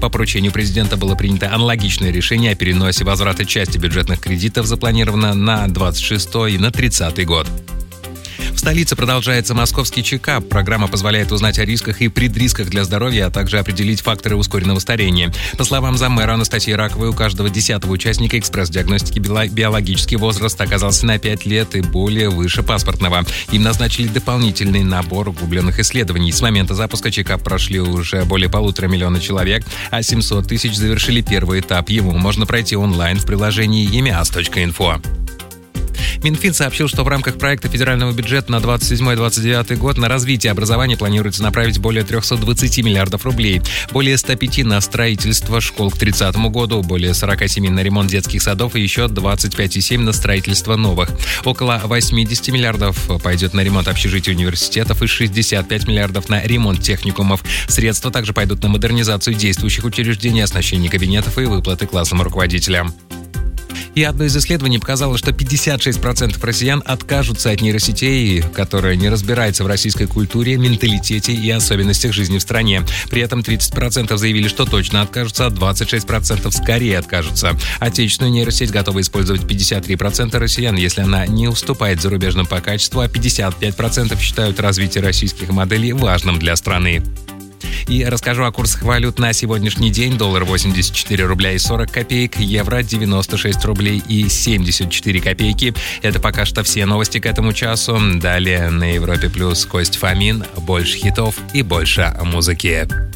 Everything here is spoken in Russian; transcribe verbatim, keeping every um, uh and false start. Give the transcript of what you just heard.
по поручению президента было принято аналогичное решение о переносе возврата части бюджетных кредитов, запланировано на двадцать шестой и на тридцатый год. В столице продолжается московский чекап. Программа позволяет узнать о рисках и предрисках для здоровья, а также определить факторы ускоренного старения. По словам заммэра Анастасии Раковой, у каждого десятого участника экспресс-диагностики биологический возраст оказался на пять лет и более выше паспортного. Им назначили дополнительный набор углубленных исследований. С момента запуска чекап прошли уже более полутора миллиона человек, а семьсот тысяч завершили первый этап. Его можно пройти онлайн в приложении емиас точка инфо. Минфин сообщил, что в рамках проекта федерального бюджета на двадцать седьмой - двадцать девятый год на развитие образования планируется направить более триста двадцать миллиардов рублей, более ста пяти на строительство школ к тридцатому году, более сорока семи на ремонт детских садов и еще двадцать пять целых семь десятых на строительство новых. Около восьмидесяти миллиардов пойдет на ремонт общежитий университетов и шестьдесят пять миллиардов на ремонт техникумов. Средства также пойдут на модернизацию действующих учреждений, оснащение кабинетов и выплаты классным руководителям. И одно из исследований показало, что пятьдесят шесть процентов россиян откажутся от нейросетей, которые не разбираются в российской культуре, менталитете и особенностях жизни в стране. При этом тридцать процентов заявили, что точно откажутся, а двадцать шесть процентов скорее откажутся. Отечественную нейросеть готовы использовать пятьдесят три процента россиян, если она не уступает зарубежным по качеству, а пятьдесят пять процентов считают развитие российских моделей важным для страны. И расскажу о курсах валют на сегодняшний день. Доллар восемьдесят четыре рубля и сорок копеек, евро девяносто шесть рублей и семьдесят четыре копейки. Это пока что все новости к этому часу. Далее на Европе Плюс Кость Фомин. Больше хитов и больше музыки.